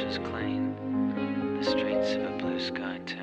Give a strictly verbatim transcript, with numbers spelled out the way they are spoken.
is clean, the streets of a blue sky too.